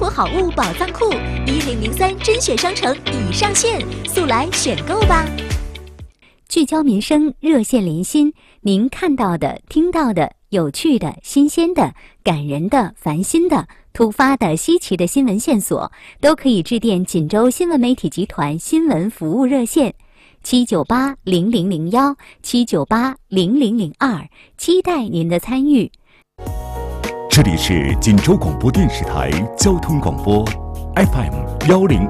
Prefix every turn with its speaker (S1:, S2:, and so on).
S1: 国好物宝藏库1003甄选商城已上线，速来选购吧！聚焦民生，热线连心，您看到的、听到的、有趣的、新鲜的、感人的、烦心的、突发的、稀奇的新闻线索，都可以致电锦州新闻媒体集团新闻服务热线7980001 7980002，期待您的参与。
S2: 这里是锦州广播电视台交通广播 FM10。